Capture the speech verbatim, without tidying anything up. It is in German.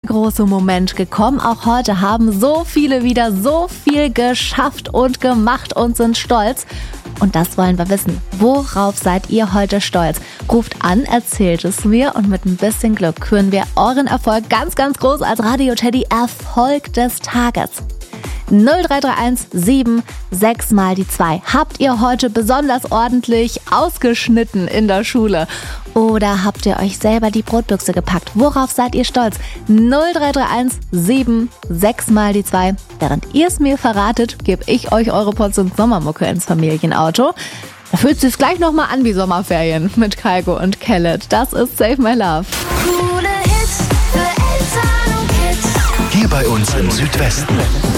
große Moment gekommen. Auch heute haben so viele wieder so viel geschafft und gemacht und sind stolz. Und das wollen wir wissen. Worauf seid ihr heute stolz? Ruft an, erzählt es mir und mit ein bisschen Glück küren wir euren Erfolg ganz, ganz groß als Radio Teddy Erfolg des Tages. null drei drei eins sieben sechs mal die zwei. Habt ihr heute besonders ordentlich ausgeschnitten in der Schule? Oder habt ihr euch selber die Brotbüchse gepackt? Worauf seid ihr stolz? null drei drei eins sieben sechs mal die zwei. Während ihr es mir verratet, gebe ich euch eure Portion Sommermucke ins Familienauto. Da fühlt es sich gleich nochmal an wie Sommerferien mit Kygo und Khaled. Das ist Save My Love. Coole Hits für Eltern und Kids. Hier bei uns im Südwesten.